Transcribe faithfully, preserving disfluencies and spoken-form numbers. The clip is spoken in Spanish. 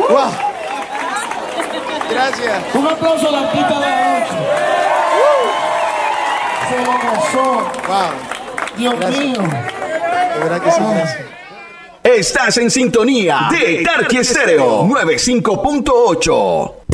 Wow. Gracias. Un aplauso al artista de la noche. Se lo gozó. Wow. Dios Gracias. mío. De verdad que sí, gracias. Estás en sintonía de Tarqui Estéreo noventa y cinco punto ocho.